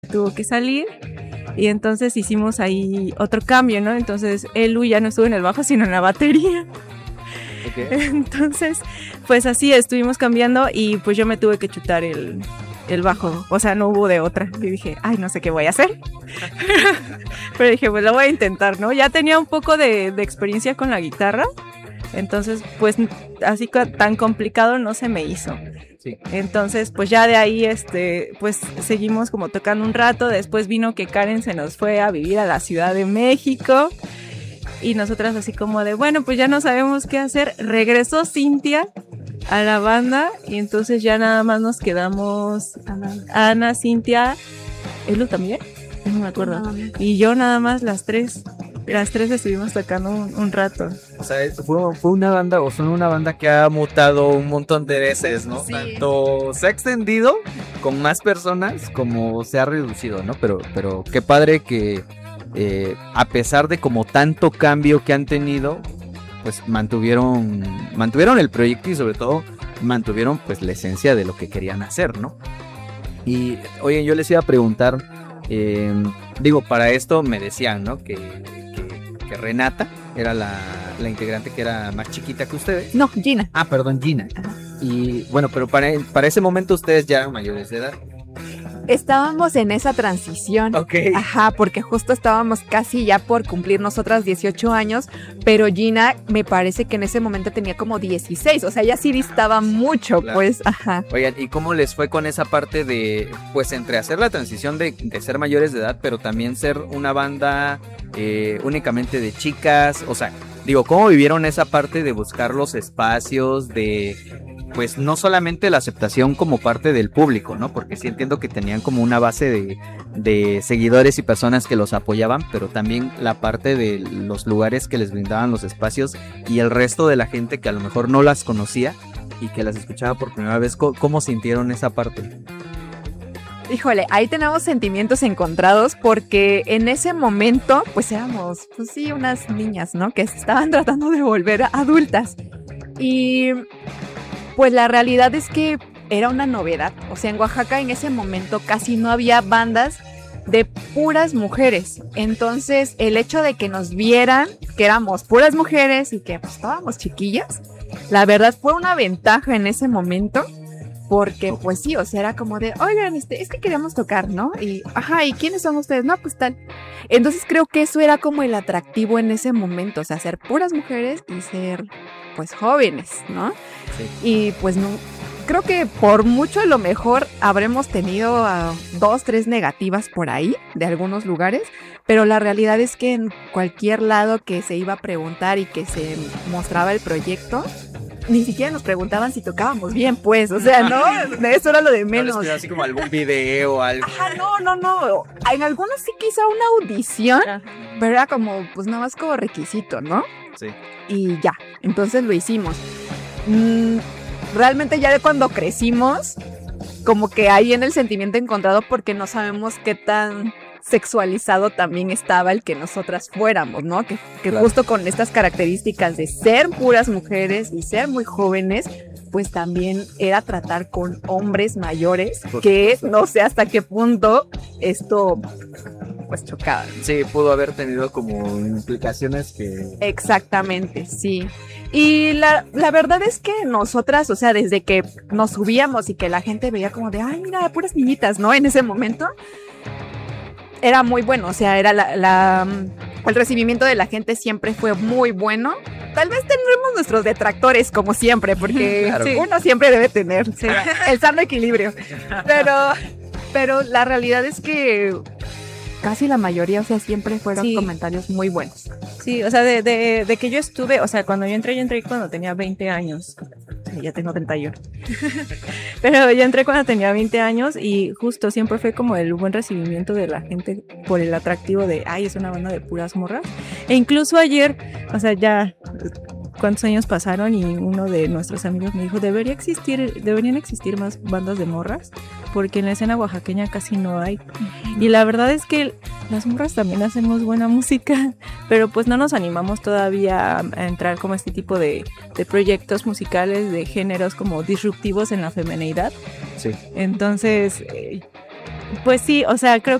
tuvo que salir y entonces hicimos ahí otro cambio, ¿no? Entonces Elu ya no estuvo en el bajo sino en la batería. Okay. Entonces, pues así estuvimos cambiando y pues yo me tuve que chutar el bajo, o sea, no hubo de otra. Y dije, ay, no sé qué voy a hacer. Pero dije, pues lo voy a intentar, ¿no? Ya tenía un poco de experiencia con la guitarra, entonces pues así tan complicado no se me hizo. Sí. Entonces pues ya de ahí pues seguimos como tocando un rato. Después vino que Karen se nos fue a vivir a la Ciudad de México y nosotras así como de bueno, pues ya no sabemos qué hacer. Regresó Cintia a la banda y entonces ya nada más nos quedamos Ana, Cintia, Elu también, no me acuerdo, y yo nada más, las tres estuvimos tocando un rato. O sea, fue una banda, o son una banda que ha mutado un montón de veces, ¿no? Sí. Tanto se ha extendido con más personas como se ha reducido, ¿no? Pero qué padre que a pesar de como tanto cambio que han tenido, pues mantuvieron el proyecto y sobre todo mantuvieron pues la esencia de lo que querían hacer, ¿no? Y oye, yo les iba a preguntar, para esto me decían, ¿no? Que Renata era la integrante que era más chiquita que ustedes. No, Gina. Ah, perdón, Gina. Ajá. Y bueno, pero para ese momento ustedes ya eran mayores de edad. Estábamos en esa transición. Ok. Ajá, porque justo estábamos casi ya por cumplir nosotras 18 años, pero Gina me parece que en ese momento tenía como 16, o sea, ya sí distaba mucho, Claro. pues, ajá. Oigan, ¿y cómo les fue con esa parte de, pues, entre hacer la transición de ser mayores de edad, pero también ser una banda únicamente de chicas? O sea, ¿cómo vivieron esa parte de buscar los espacios, de, pues, no solamente la aceptación como parte del público, ¿no? Porque sí entiendo que tenían como una base de seguidores y personas que los apoyaban, pero también la parte de los lugares que les brindaban los espacios y el resto de la gente que a lo mejor no las conocía y que las escuchaba por primera vez. ¿Cómo sintieron esa parte? Híjole, ahí tenemos sentimientos encontrados porque en ese momento, pues éramos, pues sí, unas niñas, ¿no? Que se estaban tratando de volver adultas. Y pues la realidad es que era una novedad. O sea, en Oaxaca en ese momento casi no había bandas de puras mujeres. Entonces, el hecho de que nos vieran que éramos puras mujeres y que pues estábamos chiquillas, la verdad fue una ventaja en ese momento. Porque, pues sí, o sea, era como de, oigan, es que queríamos tocar, ¿no? Y, ajá, ¿y quiénes son ustedes? No, pues tal. Entonces creo que eso era como el atractivo en ese momento, o sea, ser puras mujeres y ser, pues, jóvenes, ¿no? Sí. Y, pues, no, creo que por mucho a lo mejor habremos tenido 2, 3 negativas por ahí, de algunos lugares, pero la realidad es que en cualquier lado que se iba a preguntar y que se mostraba el proyecto, ni siquiera nos preguntaban si tocábamos bien, pues, o sea, no, eso era lo de menos. ¿No les así como algún video o algo? Ajá, no, en algunos sí quizá una audición, pero era como, pues nada más como requisito, ¿no? Sí. Y ya, entonces lo hicimos. Realmente ya de cuando crecimos, como que hay en el sentimiento encontrado porque no sabemos qué tan sexualizado también estaba el que nosotras fuéramos, ¿no? Que Claro. Justo con estas características de ser puras mujeres y ser muy jóvenes, pues también era tratar con hombres mayores, que no sé hasta qué punto esto pues chocaba. Sí, pudo haber tenido como implicaciones que... Exactamente, sí. Y la verdad es que nosotras, o sea, desde que nos subíamos y que la gente veía como de, ay, mira, puras niñitas, ¿no? En ese momento era muy bueno, o sea, era el recibimiento de la gente siempre fue muy bueno. Tal vez tendremos nuestros detractores, como siempre, porque Claro. sí, uno siempre debe tener el sano equilibrio. Pero la realidad es que casi la mayoría, o sea, siempre fueron Sí. comentarios muy buenos. Sí, o sea, de que yo estuve, o sea, cuando yo entré cuando tenía 20 años. Sí, ya tengo 31. Pero yo entré cuando tenía 20 años y justo siempre fue como el buen recibimiento de la gente por el atractivo de, ay, es una banda de puras morras. E incluso ayer, o sea, ya cuántos años pasaron y uno de nuestros amigos me dijo, deberían existir más bandas de morras, porque en la escena oaxaqueña casi no hay. Y la verdad es que las morras también hacemos buena música, pero pues no nos animamos todavía a entrar como este tipo de proyectos musicales de géneros como disruptivos en la femineidad. Sí. Entonces, Pues sí, o sea, creo